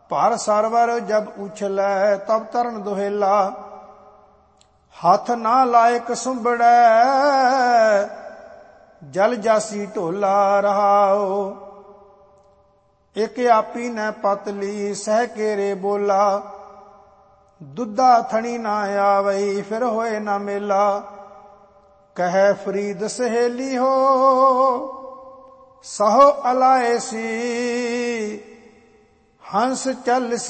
ਭਰ ਸਰਵਰ ਜਬ ਉਛਲੈ ਤਬ ਤਰਨ ਦੁਹੇਲਾ। ਹੱਥ ਨਾ ਲਾਇਕ ਸੁੰਬੜੈ ਜਲ ਜਾਸੀ ਢੋਲਾ ਰਹਾਓ। ਇਕ ਆਪੀ ਨੈ ਪਤਲੀ ਸਹਿ ਕੇਰੇ ਬੋਲਾ। ਦੁੱਧਾ ਥਣੀ ਨਾ ਆਵਈ ਫਿਰ ਹੋਏ ਨਾ ਮੇਲਾ। ਕਹਿ ਫਰੀਦ ਸਹੇਲੀ ਹੋ ਸਹੁ ਅਲਾਏ ਸੀ। ਹੰਸ ਚੱਲ